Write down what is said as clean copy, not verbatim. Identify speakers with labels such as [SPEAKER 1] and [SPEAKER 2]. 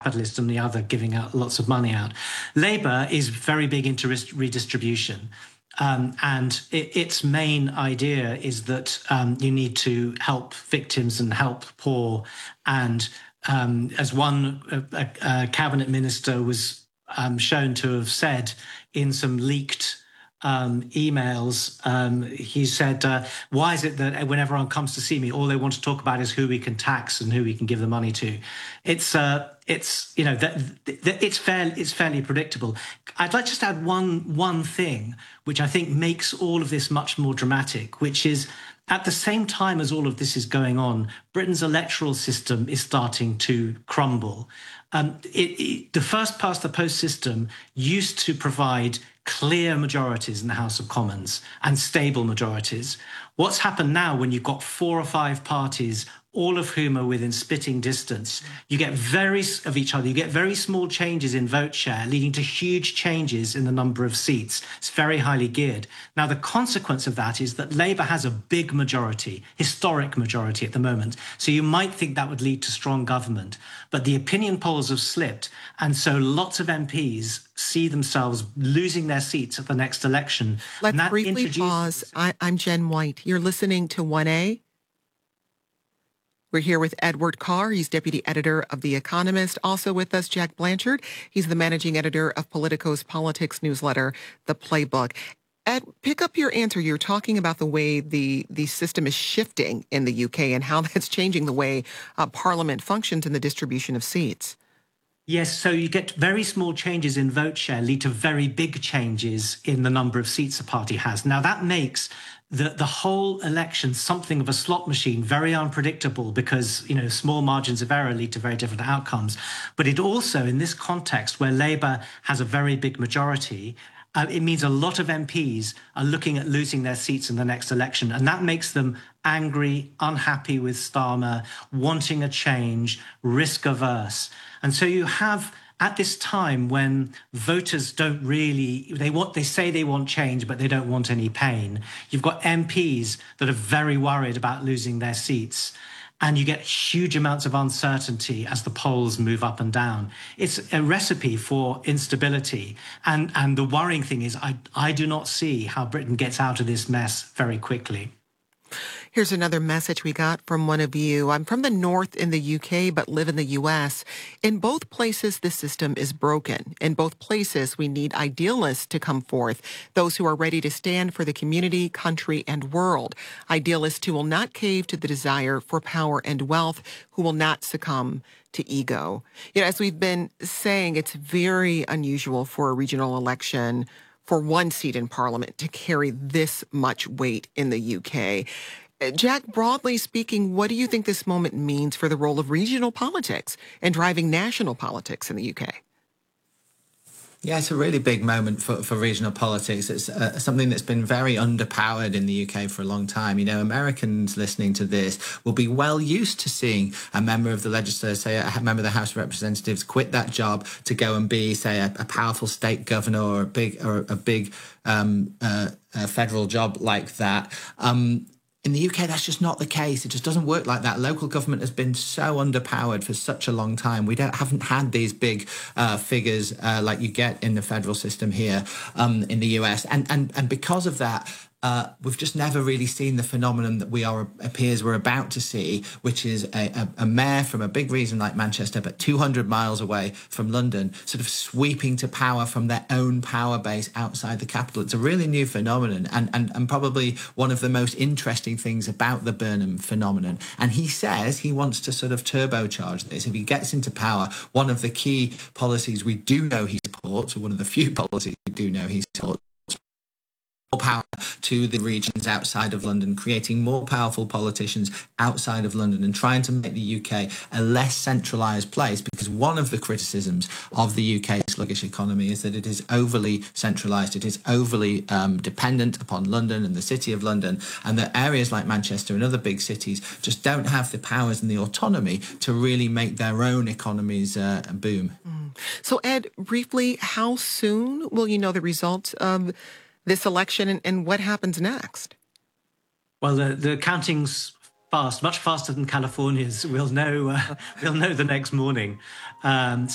[SPEAKER 1] capitalist and the other giving out lots of money out. Labour is very big into redistribution. And its main idea is that you need to help victims and help poor. And as one cabinet minister was shown to have said in some leaked emails, he said, why is it that when everyone comes to see me, all they want to talk about is who we can tax and who we can give the money to? It's fairly predictable. I'd like just to add one thing, which I think makes all of this much more dramatic, which is at the same time as all of this is going on, Britain's electoral system is starting to crumble. The first past the post system used to provide clear majorities in the House of Commons and stable majorities. What's happened now, when you've got 4 or 5 parties, all of whom are within spitting distance, you get very small changes in vote share, leading to huge changes in the number of seats. It's very highly geared. Now, the consequence of that is that Labour has a big majority, historic majority at the moment. So you might think that would lead to strong government. But the opinion polls have slipped. And so lots of MPs see themselves losing their seats at the next election.
[SPEAKER 2] Let's briefly pause. I'm Jen White. You're listening to 1A. We're here with Edward Carr. He's deputy editor of The Economist. Also with us, Jack Blanchard. He's the managing editor of Politico's politics newsletter, The Playbook. Ed, pick up your answer. You're talking about the way the system is shifting in the UK and how that's changing the way Parliament functions in the distribution of seats.
[SPEAKER 1] Yes, so you get very small changes in vote share lead to very big changes in the number of seats a party has. Now, that makes the whole election something of a slot machine, very unpredictable, because, small margins of error lead to very different outcomes. But it also, in this context where Labour has a very big majority, it means a lot of MPs are looking at losing their seats in the next election. And that makes them angry, unhappy with Starmer, wanting a change, risk averse. And so you have, at this time when voters don't really, they say they want change, but they don't want any pain, you've got MPs that are very worried about losing their seats. And you get huge amounts of uncertainty as the polls move up and down. It's a recipe for instability. And the worrying thing is I do not see how Britain gets out of this mess very quickly.
[SPEAKER 2] Here's another message we got from one of you. I'm from the north in the UK, but live in the US. In both places, the system is broken. In both places, we need idealists to come forth, those who are ready to stand for the community, country, and world. Idealists who will not cave to the desire for power and wealth, who will not succumb to ego. As we've been saying, it's very unusual for a regional election for one seat in Parliament to carry this much weight in the UK. Jack, broadly speaking, what do you think this moment means for the role of regional politics and driving national politics in the UK?
[SPEAKER 3] Yeah, it's a really big moment for regional politics. It's something that's been very underpowered in the UK for a long time. Americans listening to this will be well used to seeing a member of the legislature, say a member of the House of Representatives, quit that job to go and be, say, a powerful state governor or a big federal job like that. In the UK, that's just not the case. It just doesn't work like that. Local government has been so underpowered for such a long time. We haven't had these big figures like you get in the federal system here in the US. And because of that, we've just never really seen the phenomenon that appears we're about to see, which is a mayor from a big region like Manchester, but 200 miles away from London, sort of sweeping to power from their own power base outside the capital. It's a really new phenomenon and probably one of the most interesting things about the Burnham phenomenon. And he says he wants to sort of turbocharge this. If he gets into power, one of the key policies we do know he supports, or one of the few policies we do know he supports, more power to the regions outside of London, creating more powerful politicians outside of London and trying to make the UK a less centralised place, because one of the criticisms of the UK's sluggish economy is that it is overly centralised, it is overly dependent upon London and the City of London, and that areas like Manchester and other big cities just don't have the powers and the autonomy to really make their own economies boom.
[SPEAKER 2] So Ed, briefly, how soon will you know the results of this election and what happens next?
[SPEAKER 1] Well, the counting's fast, much faster than California's. We'll know the next morning.